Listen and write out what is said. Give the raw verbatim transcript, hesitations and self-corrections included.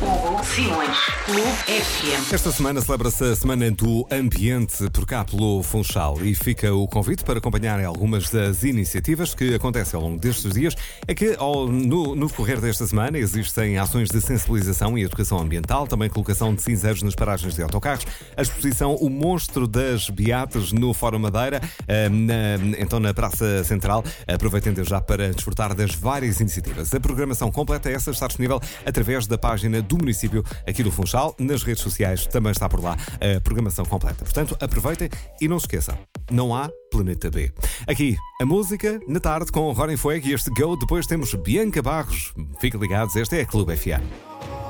Hugo Simões, Clube F M. Esta semana celebra-se a Semana do Ambiente por cá pelo Funchal e fica o convite para acompanharem algumas das iniciativas que acontecem ao longo destes dias. É que ao, no, no decorrer desta semana existem ações de sensibilização e educação ambiental, também colocação de cinzeiros nas paragens de autocarros, a exposição O Monstro das Beatas no Fórum Madeira, na, então na Praça Central. Aproveitem desde já para desfrutar das várias iniciativas. A programação completa essa está disponível através da página do município aqui do Funchal. Nas redes sociais também está por lá a programação completa. Portanto, aproveitem e não se esqueçam, não há Planeta B. Aqui, a música na tarde com Rory Fuego e este Go. Depois temos Bianca Barros. Fiquem ligados, este é a Clube F M.